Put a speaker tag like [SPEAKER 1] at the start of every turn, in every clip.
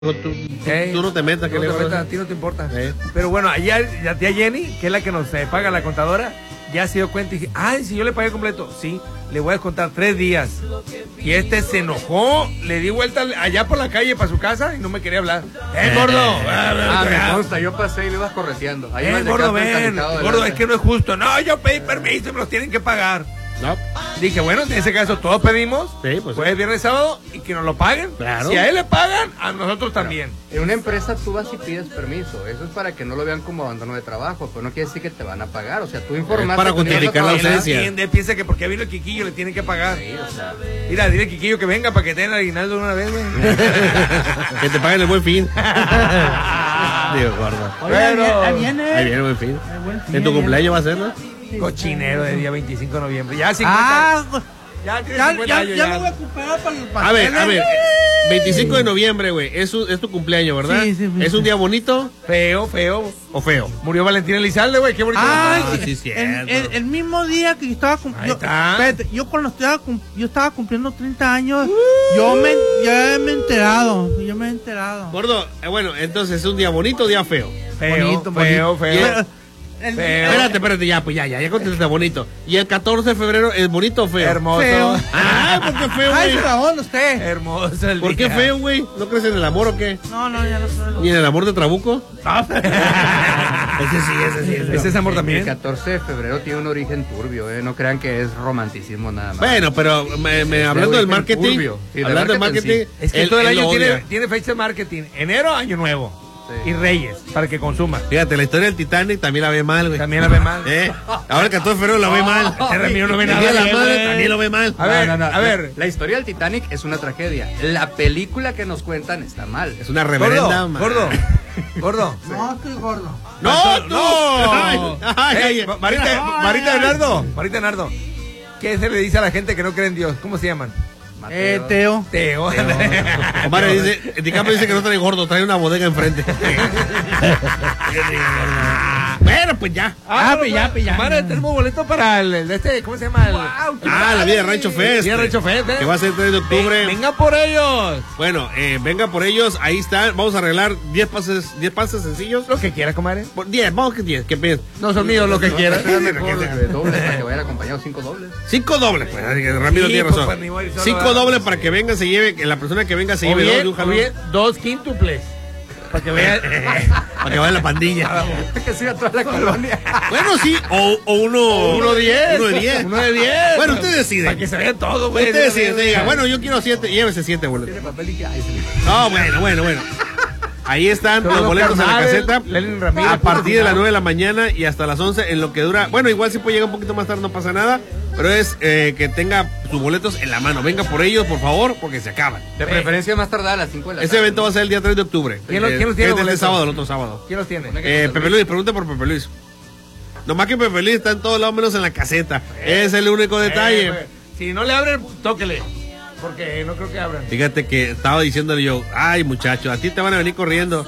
[SPEAKER 1] Tú no te metas, que
[SPEAKER 2] no
[SPEAKER 1] le
[SPEAKER 2] te metas, a ti no te importa.
[SPEAKER 1] ¿Eh?
[SPEAKER 2] Pero bueno, ayer la tía Jenny, que es la que nos paga la contadora, ya se dio cuenta y dije, ay, si yo le pagué completo, sí, le voy a descontar 3 días. Y este se enojó, le di vuelta allá por la calle para su casa y no me quería hablar. Gordo!
[SPEAKER 3] Me consta, yo pasé y lo ibas correteando. Ahí
[SPEAKER 2] gordo, ven, gordo, es que no es justo. No, yo pedí permiso y me los tienen que pagar.
[SPEAKER 1] No.
[SPEAKER 2] Dije, bueno, en ese caso todos pedimos,
[SPEAKER 1] Sí, pues,
[SPEAKER 2] jueves, viernes, sábado, y que nos lo paguen.
[SPEAKER 1] Claro.
[SPEAKER 2] Si a él le pagan, a nosotros también.
[SPEAKER 3] En una empresa tú vas y pides permiso. Eso es para que no lo vean como abandono de trabajo, pero no quiere decir que te van a pagar. O sea, tú informaste.
[SPEAKER 1] para
[SPEAKER 3] que no ibas a
[SPEAKER 1] justificar la
[SPEAKER 3] trabajar.
[SPEAKER 1] ausencia.
[SPEAKER 2] Él piensa que porque vino el Quiquillo le tienen que pagar.
[SPEAKER 3] Sí, o sea,
[SPEAKER 2] Mira, dile al Quiquillo que venga para que tenga el aguinaldo de una vez, güey.
[SPEAKER 1] Que te paguen el buen fin. Digo, gordo.
[SPEAKER 2] Pero-
[SPEAKER 4] ahí viene.
[SPEAKER 1] Ahí viene el buen fin.
[SPEAKER 4] El buen fin,
[SPEAKER 1] En tu
[SPEAKER 4] ahí
[SPEAKER 1] cumpleaños va a ser, ¿no?
[SPEAKER 2] Cochinero de día 25 de noviembre. Ya 50. Ya tiene 50 años
[SPEAKER 4] ya me voy a ocupar para los
[SPEAKER 1] A ver,
[SPEAKER 4] pasteles.
[SPEAKER 1] 25 de noviembre, güey. Es tu cumpleaños, ¿verdad?
[SPEAKER 4] Sí, sí, sí.
[SPEAKER 1] ¿Es un día bonito
[SPEAKER 2] Feo, feo.
[SPEAKER 1] o feo?
[SPEAKER 2] Murió Valentín Elizalde, güey. Qué bonito.
[SPEAKER 4] Ay,
[SPEAKER 1] Ah, sí, cierto.
[SPEAKER 4] el mismo día que yo estaba
[SPEAKER 2] Ahí
[SPEAKER 4] cumpliendo.
[SPEAKER 2] está.
[SPEAKER 4] Espérate, yo cuando yo estaba cumpliendo 30 años, yo me he enterado. Yo me he enterado.
[SPEAKER 1] Gordo, bueno, entonces ¿es un día bonito o día feo?
[SPEAKER 2] Feo,
[SPEAKER 4] bonito,
[SPEAKER 2] feo,
[SPEAKER 4] bonito.
[SPEAKER 2] feo.
[SPEAKER 4] Pero,
[SPEAKER 1] Espérate, ya contestaste bonito. ¿Y el 14 de febrero es bonito o feo?
[SPEAKER 2] Hermoso.
[SPEAKER 4] Feo.
[SPEAKER 1] Ah, ¿por qué feo,
[SPEAKER 4] ay,
[SPEAKER 1] güey?
[SPEAKER 4] Ramón, usted.
[SPEAKER 2] Hermoso el
[SPEAKER 1] ¿Por qué
[SPEAKER 2] día.
[SPEAKER 1] feo, güey? ¿No crees en el amor o qué?
[SPEAKER 4] No, ya no soy.
[SPEAKER 1] ¿Ni en el amor de Trabuco?
[SPEAKER 2] ¿Ese es amor
[SPEAKER 3] el
[SPEAKER 2] también?
[SPEAKER 3] 14 de febrero tiene un origen turbio, No crean que es romanticismo nada más.
[SPEAKER 1] Bueno, pero hablando del
[SPEAKER 3] origen
[SPEAKER 1] marketing,
[SPEAKER 3] turbio. Sí, del
[SPEAKER 1] hablando del
[SPEAKER 3] marketing,
[SPEAKER 1] marketing,
[SPEAKER 2] Es que
[SPEAKER 1] él-
[SPEAKER 2] todo el
[SPEAKER 1] él
[SPEAKER 2] año
[SPEAKER 1] lo odia.
[SPEAKER 2] tiene fecha de marketing. Enero, año nuevo.
[SPEAKER 3] Sí.
[SPEAKER 2] Y Reyes, para que consuma.
[SPEAKER 1] Fíjate, la historia del Titanic también la ve mal, güey.
[SPEAKER 2] También la ve mal.
[SPEAKER 1] Ahora el 14 de febrero la ve mal.
[SPEAKER 2] Este Ramiro no ve
[SPEAKER 1] El
[SPEAKER 2] nada
[SPEAKER 1] día de la
[SPEAKER 2] bien,
[SPEAKER 1] madre
[SPEAKER 2] güey.
[SPEAKER 1] también lo ve mal.
[SPEAKER 2] A ver, a ver.
[SPEAKER 3] La historia del Titanic es una tragedia. La película que nos cuentan está mal.
[SPEAKER 1] Es una reverenda.
[SPEAKER 2] Gordo, gordo.
[SPEAKER 4] No, estoy gordo.
[SPEAKER 1] ¡No, no! Ay,
[SPEAKER 2] Marita Bernardo. ¿Qué se le dice a la gente que no cree en Dios? ¿Cómo se llaman?
[SPEAKER 3] Mateo.
[SPEAKER 4] Teo.
[SPEAKER 2] Teo.
[SPEAKER 1] Omar dice, DiCaprio dice que no trae gordo, trae una bodega enfrente. Bueno, pues ya.
[SPEAKER 4] Ya.
[SPEAKER 2] Madre, tenemos boleto para ¿cómo se llama?
[SPEAKER 1] La Vida de Rancho Fest.
[SPEAKER 2] Vida de Rancho Fest,
[SPEAKER 1] Que va a ser el 3 de octubre.
[SPEAKER 2] Venga por ellos.
[SPEAKER 1] Bueno, venga por ellos, ahí están. Vamos a arreglar 10 pases sencillos.
[SPEAKER 2] Lo que quiera, comadre.
[SPEAKER 1] 10, vamos que 10, ¿qué piensas?
[SPEAKER 2] No son míos, lo que quiera.
[SPEAKER 3] Espérame, mejor dobles para que vayan acompañados, 5 dobles.
[SPEAKER 1] 5 dobles, pues, Ramiro
[SPEAKER 2] Sí,
[SPEAKER 1] tiene
[SPEAKER 2] pues,
[SPEAKER 1] razón.
[SPEAKER 2] pues, ni modo, solo
[SPEAKER 1] 5
[SPEAKER 2] va.
[SPEAKER 1] dobles para que venga, se lleve, que la persona que venga se
[SPEAKER 2] O
[SPEAKER 1] lleve dos de
[SPEAKER 2] bien,
[SPEAKER 1] un jalón.
[SPEAKER 2] 2 quíntuples. Para que vean.
[SPEAKER 1] Para que vaya la pandilla.
[SPEAKER 3] Que siga toda la colonia.
[SPEAKER 1] Bueno, sí, o uno
[SPEAKER 2] 10.
[SPEAKER 1] Uno de 10.
[SPEAKER 2] Uno de 10.
[SPEAKER 1] Bueno, usted decide.
[SPEAKER 2] Para que se vea todo, güey.
[SPEAKER 1] Usted decide, usted diga, bueno, yo quiero 7, llévese 7 boletos.
[SPEAKER 3] Tiene papel y que ay, sí.
[SPEAKER 1] No, bueno. Ahí están los boletos en la caseta.
[SPEAKER 2] Lenin Ramírez,
[SPEAKER 1] A partir de las 9 de la mañana y hasta las 11 en lo que dura. Bueno, igual si puede llegar un poquito más tarde, no pasa nada. Pero es que tenga sus boletos en la mano. Venga por ellos, por favor, porque se acaban.
[SPEAKER 3] De preferencia más tardada a las 5 de la
[SPEAKER 1] Este
[SPEAKER 3] tarde.
[SPEAKER 1] evento va a ser el día 3 de octubre.
[SPEAKER 2] ¿Quién los tiene
[SPEAKER 1] Es el
[SPEAKER 2] boletos?
[SPEAKER 1] sábado, el otro sábado.
[SPEAKER 2] ¿Quién los tiene?
[SPEAKER 1] Pepe Luis, pregunta por Pepe Luis. Nomás que Pepe Luis está en todos lados menos en la caseta. Es el único detalle.
[SPEAKER 2] Güey. Si no le abren, tóquele. Porque no creo que abran.
[SPEAKER 1] Fíjate que estaba diciéndole yo, ay muchacho, a ti te van a venir corriendo.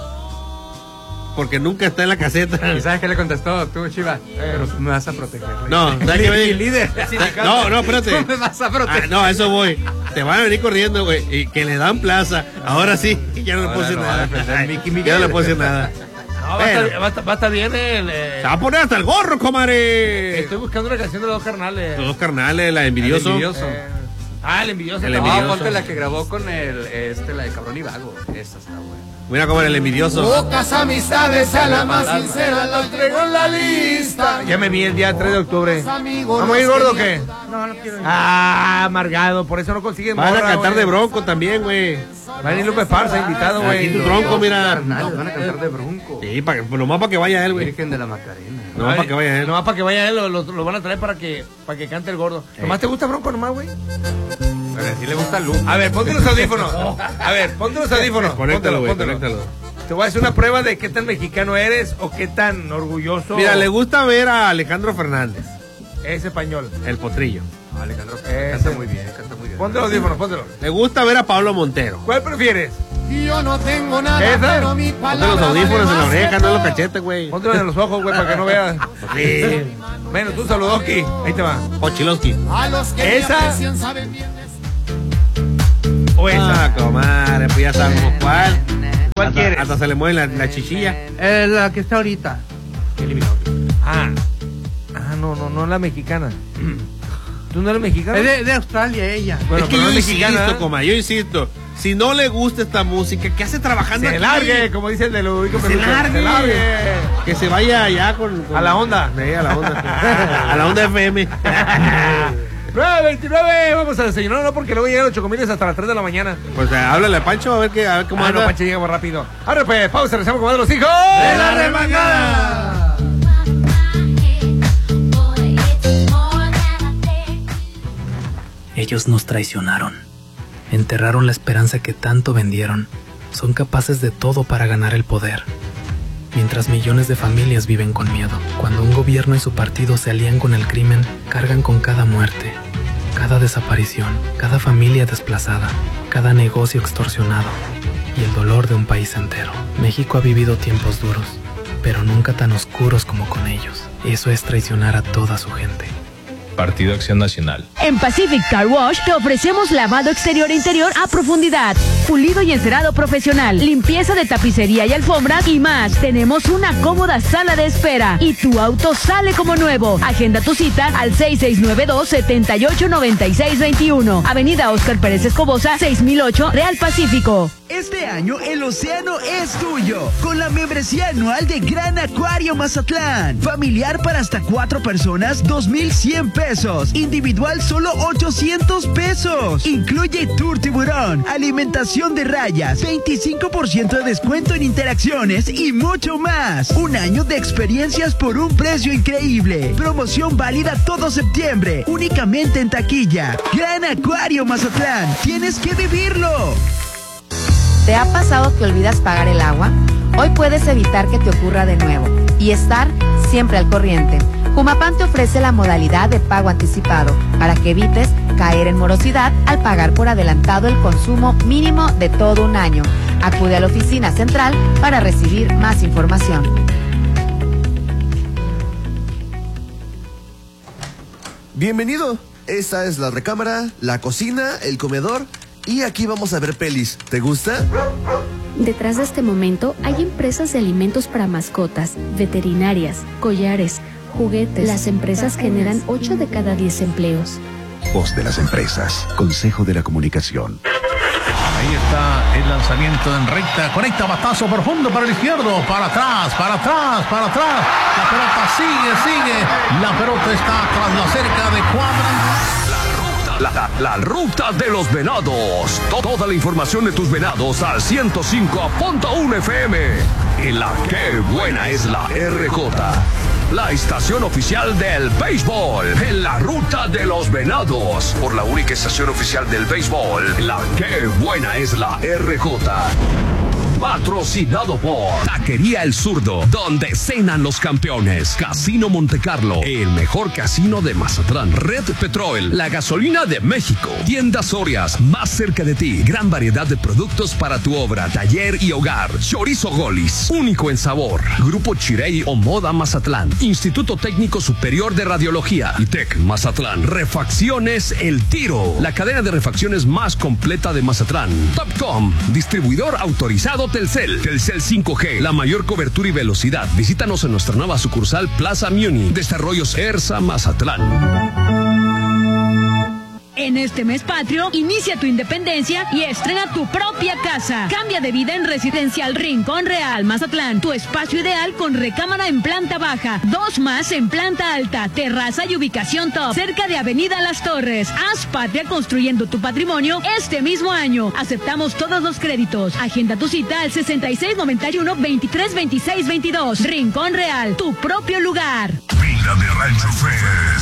[SPEAKER 1] Porque nunca está en la caseta.
[SPEAKER 3] ¿Y sabes qué le contestó tú, Chiva? Pero tú me vas a proteger.
[SPEAKER 1] No, ¿sabes qué me dijo?
[SPEAKER 3] líder.
[SPEAKER 1] No, espérate.
[SPEAKER 3] Tú me vas a proteger.
[SPEAKER 1] No, a eso voy. Te van a venir corriendo, güey. Y que le dan plaza. Ahora sí, ya no le puedo decir
[SPEAKER 3] no va a
[SPEAKER 1] nada.
[SPEAKER 3] defender
[SPEAKER 1] Ay,
[SPEAKER 3] Mickey
[SPEAKER 1] ya
[SPEAKER 3] Miguel.
[SPEAKER 1] no le puedo decir nada.
[SPEAKER 2] No,
[SPEAKER 1] Bueno.
[SPEAKER 2] va a estar bien el.
[SPEAKER 1] Se va a poner hasta el gorro, comadre.
[SPEAKER 2] Estoy buscando una canción de los dos carnales.
[SPEAKER 1] Los dos carnales, la de envidioso.
[SPEAKER 3] El envidioso.
[SPEAKER 2] El envidioso.
[SPEAKER 1] El
[SPEAKER 2] está
[SPEAKER 1] envidioso.
[SPEAKER 3] No,
[SPEAKER 2] bueno.
[SPEAKER 3] ponte la que grabó con la de Cabrón y Vago. Esa está buena.
[SPEAKER 1] Mira cómo era el envidioso.
[SPEAKER 5] Pocas amistades, a la más sincera la traigo en la lista.
[SPEAKER 2] Ya me vi el día 3 de octubre.
[SPEAKER 5] Amigos,
[SPEAKER 2] ¿Vamos a ir gordo o qué?
[SPEAKER 4] No quiero ir.
[SPEAKER 2] Amargado, por eso no consiguen
[SPEAKER 1] Van a
[SPEAKER 2] morra,
[SPEAKER 1] cantar
[SPEAKER 2] güey.
[SPEAKER 1] de Bronco también, güey.
[SPEAKER 2] Va a venir Lupe Parza, invitado,
[SPEAKER 1] Aquí
[SPEAKER 2] güey.
[SPEAKER 1] tu tronco, mira.
[SPEAKER 3] Carnales, van a cantar de Bronco.
[SPEAKER 1] Sí, nomás para que vaya él, güey.
[SPEAKER 3] Virgen de la Macarena.
[SPEAKER 1] Nomás para que vaya él.
[SPEAKER 2] Nomás para que vaya él, lo van a traer para que cante el gordo. ¿Nomás te gusta Bronco nomás, güey?
[SPEAKER 3] Pero si le gusta Lu.
[SPEAKER 2] A ver, ponte los audífonos. A ver, ponte los audífonos.
[SPEAKER 1] Conéctalo, güey,
[SPEAKER 2] Póntelo.
[SPEAKER 1] conéctalo.
[SPEAKER 2] Te voy a hacer una prueba de qué tan mexicano eres o qué tan orgulloso.
[SPEAKER 1] Mira, le gusta ver a Alejandro Fernández,
[SPEAKER 2] Es español.
[SPEAKER 1] el potrillo.
[SPEAKER 3] Alejandro
[SPEAKER 2] Ese.
[SPEAKER 3] canta muy bien, canta muy bien.
[SPEAKER 2] Ponte los audífonos, póntelo.
[SPEAKER 1] Le gusta ver a Pablo Montero.
[SPEAKER 2] ¿Cuál prefieres?
[SPEAKER 5] Yo no tengo nada,
[SPEAKER 2] ¿Esa?
[SPEAKER 5] pero mi
[SPEAKER 1] Ponte
[SPEAKER 5] palabra
[SPEAKER 1] los audífonos en la
[SPEAKER 5] vale
[SPEAKER 1] oreja,
[SPEAKER 5] más
[SPEAKER 1] no
[SPEAKER 5] que
[SPEAKER 1] en los
[SPEAKER 5] todo.
[SPEAKER 1] cachetes, güey.
[SPEAKER 2] Póntelo en los ojos, güey, para que no veas.
[SPEAKER 1] Sí.
[SPEAKER 2] Bueno, tú saludoski. Ahí te va.
[SPEAKER 1] Pochilowski.
[SPEAKER 5] A los que me
[SPEAKER 2] ¿Esa?
[SPEAKER 5] aprecian saben bien de
[SPEAKER 2] O esa.
[SPEAKER 1] Ah, comadre, pues ya sabemos cuál.
[SPEAKER 2] quieres?
[SPEAKER 1] Hasta se le mueve la chichilla.
[SPEAKER 4] La que está ahorita.
[SPEAKER 2] No la mexicana. ¿Tú no eres mexicana?
[SPEAKER 4] Es de Australia ella.
[SPEAKER 2] Bueno,
[SPEAKER 1] es que
[SPEAKER 2] pero
[SPEAKER 1] yo
[SPEAKER 2] no es mexicana.
[SPEAKER 1] insisto, coma, yo insisto. Si no le gusta esta música, ¿qué hace trabajando
[SPEAKER 2] Se
[SPEAKER 1] aquí?
[SPEAKER 2] largue, como dice el de Ludovico
[SPEAKER 1] Se
[SPEAKER 2] Peluche.
[SPEAKER 1] largue.
[SPEAKER 2] Se largue.
[SPEAKER 1] Que se vaya allá con
[SPEAKER 2] A la onda.
[SPEAKER 1] Sí, a la onda. A la onda FM.
[SPEAKER 2] 9:29, vamos a desayunar, no, porque luego llegan los chocomiles hasta las 3 de la mañana.
[SPEAKER 1] Pues háblale a Pancho a ver cómo anda.
[SPEAKER 2] No, Pancho, llegamos rápido. Ahora pues, pausa, regresamos con más de los hijos
[SPEAKER 5] ¡De la remangada!
[SPEAKER 6] Ellos nos traicionaron, enterraron la esperanza que tanto vendieron, son capaces de todo para ganar el poder. Mientras millones de familias viven con miedo, cuando un gobierno y su partido se alían con el crimen, cargan con cada muerte, cada desaparición, cada familia desplazada, cada negocio extorsionado y el dolor de un país entero. México ha vivido tiempos duros, pero nunca tan oscuros como con ellos. Eso es traicionar a toda su gente.
[SPEAKER 7] Partido Acción Nacional.
[SPEAKER 8] En Pacific Car Wash te ofrecemos lavado exterior e interior a profundidad, pulido y encerado profesional, limpieza de tapicería y alfombras y más. Tenemos una cómoda sala de espera y tu auto sale como nuevo. Agenda tu cita al 6692-789621. Avenida Óscar Pérez Escobosa, 6008, Real Pacífico.
[SPEAKER 9] Este año el océano es tuyo, con la membresía anual de Gran Acuario Mazatlán. Familiar para hasta 4 personas, 2,100 pesos. Individual, solo 800 pesos. Incluye tour tiburón, alimentación de rayas, 25% de descuento en interacciones y mucho más. Un año de experiencias por un precio increíble. Promoción válida todo septiembre, únicamente en taquilla. Gran Acuario Mazatlán, tienes que vivirlo.
[SPEAKER 10] ¿Te ha pasado que olvidas pagar el agua? Hoy puedes evitar que te ocurra de nuevo y estar siempre al corriente. Jumapam te ofrece la modalidad de pago anticipado para que evites caer en morosidad al pagar por adelantado el consumo mínimo de todo un año. Acude a la oficina central para recibir más información.
[SPEAKER 11] Bienvenido. Esta es la recámara, la cocina, el comedor y aquí vamos a ver pelis. ¿Te gusta?
[SPEAKER 12] Detrás de este momento hay empresas de alimentos para mascotas, veterinarias, collares, juguetes. Las empresas generan 8 de cada 10 empleos.
[SPEAKER 13] Voz de las empresas. Consejo de la Comunicación.
[SPEAKER 14] Ahí está el lanzamiento en recta. Conecta, batazo profundo para el izquierdo. Para atrás, para atrás, para atrás. La pelota sigue. La pelota está tras la cerca de cuadra.
[SPEAKER 15] La ruta de los venados. Toda la información de tus venados al 105.1 FM. En la Qué Buena es la RJ. La estación oficial del béisbol. En la ruta de los venados. Por la única estación oficial del béisbol. La Qué Buena es la RJ. Patrocinado por Taquería El Zurdo, donde cenan los campeones. Casino Monte Carlo, el mejor casino de Mazatlán. Red Petrol, la gasolina de México. Tiendas Sorias, más cerca de ti. Gran variedad de productos para tu obra, taller y hogar. Chorizo Golis, único en sabor. Grupo Chirey o Moda Mazatlán. Instituto Técnico Superior de Radiología. ITEC Mazatlán. Refacciones El Tiro, la cadena de refacciones más completa de Mazatlán. Topcom, distribuidor autorizado Telcel. Telcel 5G, la mayor cobertura y velocidad. Visítanos en nuestra nueva sucursal Plaza Muni. Desarrollos ERSA Mazatlán.
[SPEAKER 8] En este mes patrio, inicia tu independencia y estrena tu propia casa. Cambia de vida en Residencial Rincón Real, Mazatlán. Tu espacio ideal con recámara en planta baja, 2 más en planta alta, terraza y ubicación top, cerca de Avenida Las Torres. Haz patria construyendo tu patrimonio este mismo año. Aceptamos todos los créditos. Agenda tu cita al 6691-232622. Rincón Real, tu propio lugar.
[SPEAKER 16] Vida de Rancho Fest.